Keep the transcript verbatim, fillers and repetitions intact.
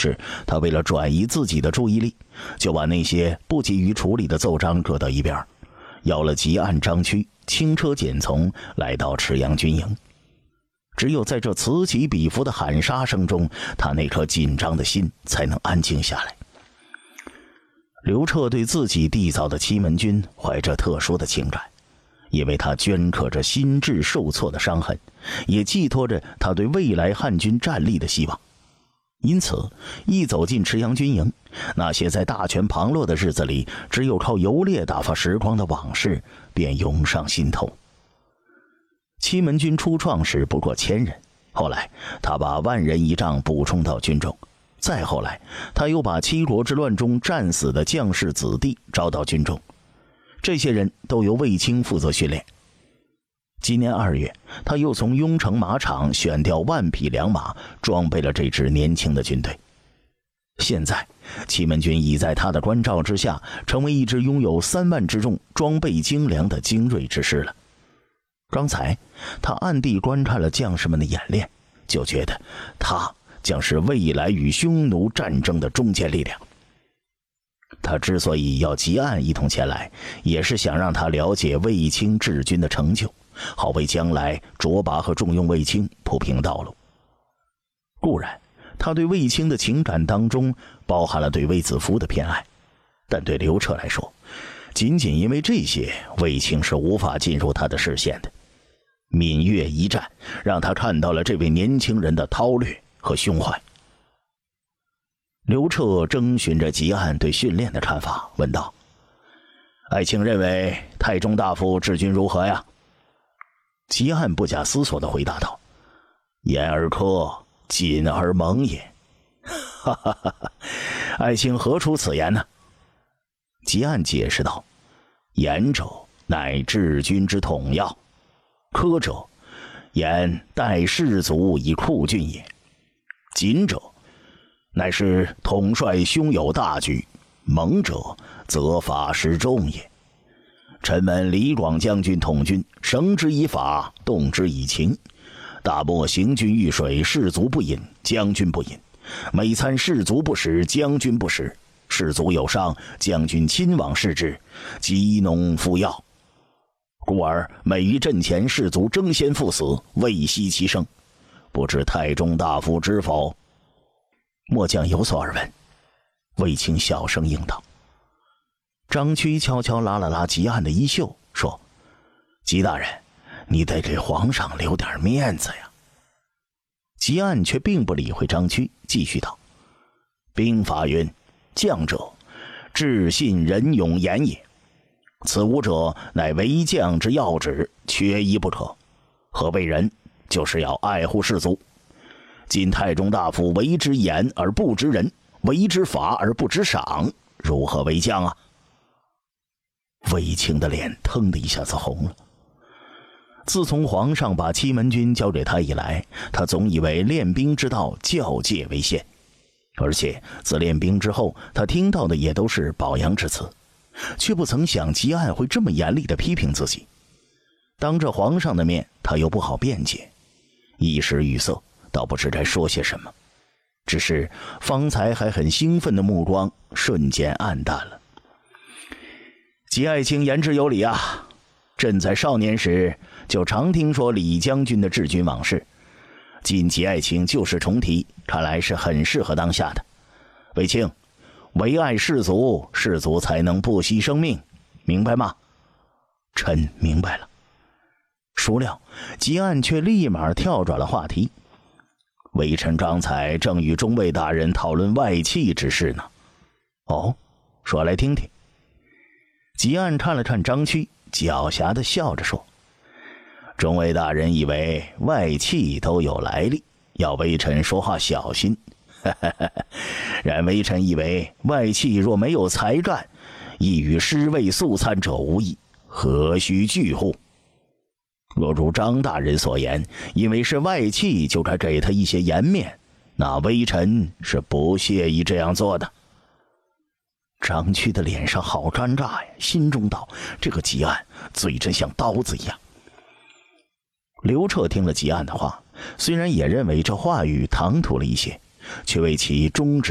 是他为了转移自己的注意力，就把那些不急于处理的奏章搁到一边，要了吉案张区，轻车简从来到赤阳军营。只有在这此起彼伏的喊杀声中，他那颗紧张的心才能安静下来。刘彻对自己缔造的七门军怀着特殊的情感，因为他镌刻着心智受挫的伤痕，也寄托着他对未来汉军战力的希望。因此一走进赤阳军营，那些在大权旁落的日子里只有靠游猎打发时光的往事便涌上心头。七门军初创时不过千人，后来他把万人仪仗补充到军中，再后来他又把七国之乱中战死的将士子弟招到军中，这些人都由卫青负责训练。今年二月，他又从雍城马场选调万匹良马，装备了这支年轻的军队。现在七门军已在他的关照之下，成为一支拥有三万之众、装备精良的精锐之师了。刚才他暗地观察了将士们的演练，就觉得他将是未来与匈奴战争的中坚力量。他之所以要吉案一同前来，也是想让他了解卫青治军的成就，好为将来卓拔和重用卫青铺平道路。固然他对卫青的情感当中包含了对卫子夫的偏爱，但对刘彻来说，仅仅因为这些，卫青是无法进入他的视线的。闽越一战让他看到了这位年轻人的韬略和胸怀。刘彻征询着吉案对训练的看法，问道：爱卿认为太中大夫治军如何呀？吉案不假思索地回答道：严而苛，谨而猛也。哈哈哈哈，爱卿何出此言呢？吉案解释道：严者乃治军之统要，苛者言待士卒以库军也，谨者乃是统帅兄友大举，猛者则法师众也。臣闻李广将军统军，绳之以法，动之以情，大漠行军遇水，士卒不饮，将军不饮；每餐士卒不食，将军不食。士卒有伤，将军亲往视之，急农敷药。故而每于阵前，士卒争先赴死，未惜其生。不知太中大夫知否？末将有所耳闻。卫青小声应道。张屈悄悄拉了拉吉案的衣袖，说：吉大人，你得给皇上留点面子呀。吉案却并不理会张屈，继续道：兵法云，将者智信仁勇严也，此五者乃为将之要旨，缺一不可。何谓仁？就是要爱护士卒。今太中大夫为之严而不知仁，为之法而不知赏，如何为将啊？卫青的脸腾的一下子红了。自从皇上把七门军交给他以来，他总以为练兵之道教诫为先，而且自练兵之后，他听到的也都是褒扬之词，却不曾想吉案会这么严厉地批评自己。当着皇上的面，他又不好辩解，一时语塞，倒不知该说些什么。只是方才还很兴奋的目光瞬间暗淡了。吉爱卿言之有理啊，朕在少年时就常听说李将军的治军往事，今吉爱卿旧事重提，看来是很适合当下的。卫青，唯爱士卒，士卒才能不惜生命，明白吗？臣明白了。孰料吉案却立马跳转了话题。微臣刚才正与中尉大人讨论外戚之事呢。哦，说来听听。吉案看了看张屈，狡黠地笑着说：中尉大人以为外戚都有来历，要微臣说话小心。然微臣以为外戚若没有才干，亦与师位速参者无异，何须惧乎？若如张大人所言，因为是外戚就该给他一些颜面，那微臣是不屑于这样做的。张屈的脸上好尴尬呀，心中道：这个吉案嘴真像刀子一样。刘彻听了吉案的话，虽然也认为这话语唐突了一些，却为其忠直